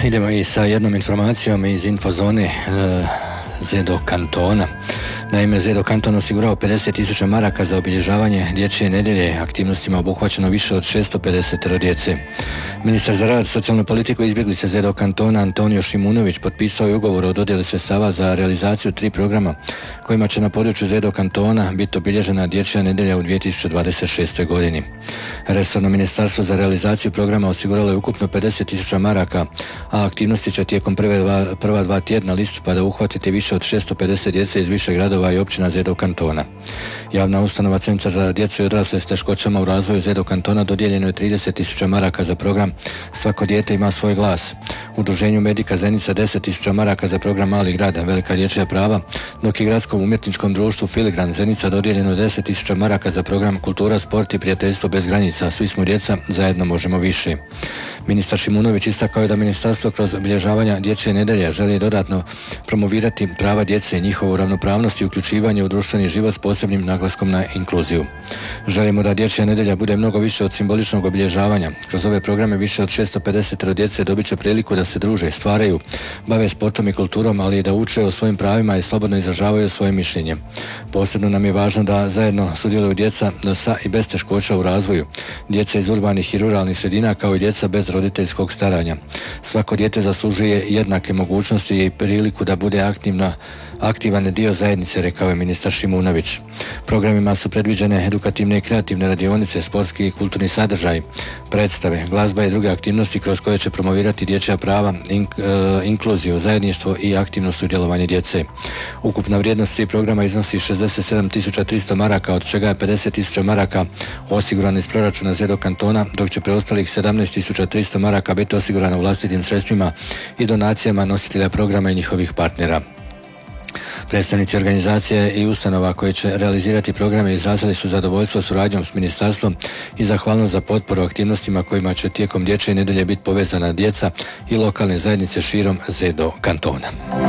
Idemo i sa jednom informacijom iz infozone Zedo kantona. Naime, Zedo kanton osigurao 50.000 maraka za obilježavanje dječje nedjelje, aktivnostima obuhvaćeno više od 650 djece. Ministar za rad, socijalnu politiku i izbjeglice Zedo kantona Antonio Šimunović potpisao je ugovor o dodjeli sredstava za realizaciju 3 programa kojima će na području Zedo kantona biti obilježena dječja nedjelja u 2026. godini. Resorno ministarstvo za realizaciju programa osiguralo je ukupno 50.000 maraka, a aktivnosti će tijekom prva 2 tjedna listopada uhvatiti više od 650 djece iz više gradova i općina Zedo kantona. Javna ustanova Centar za djecu i odrasle s teškoćama u razvoju Zedo kantona dodijeljeno je 30.000 maraka za program Svako dijete ima svoj glas. Udruženju Medika Zenica 10.000 maraka za program Mali grad, velika dječja prava, dok je gradskom umjetničkom društvu Filigran Zenica dodijeljeno 10.000 maraka za program Kultura, sport i prijateljstvo bez granica. Svi smo djeca, zajedno možemo više. Ministar Šimunović istakao je da ministarstvo kroz obilježavanja dječje nedjelje želi dodatno promovirati prava djece, njihovu ravnopravnost i uključivanje u društveni život s posebnim naglaskom na inkluziju. Želimo da dječja nedjelja bude mnogo više od simboličnog obilježavanja. Kroz ove programe više od 650 djece dobit će priliku da se druže, stvaraju, bave sportom i kulturom, ali i da uče o svojim pravima i slobodno izražavaju svoje mišljenje. Posebno nam je važno da zajedno sudjeluju djeca sa i bez teškoća u razvoju, djeca iz urbanih i ruralnih sredina kao i djeca bez roditeljskog staranja. Svako dijete zaslužuje jednake mogućnosti i priliku da bude aktivan dio zajednice, rekao je ministar Šimunović. Programima su predviđene edukativne i kreativne radionice, sportski i kulturni sadržaj, predstave, glazba i druge aktivnosti kroz koje će promovirati dječja prava, inkluziju, zajedništvo i aktivno sudjelovanje djece. Ukupna vrijednost tih programa iznosi 67.300 maraka, od čega je 50.000 maraka osigurano iz proračuna Zedo kantona, dok će preostalih 17.300 maraka biti osigurano vlastitim sredstvima i donacijama nositelja programa i njihovih partnera. Predstavnici organizacije i ustanova koje će realizirati programe izrazili su zadovoljstvo suradnjom s ministarstvom i zahvalnost za potporu aktivnostima kojima će tijekom dječje nedjelje biti povezana djeca i lokalne zajednice širom Zedo kantona.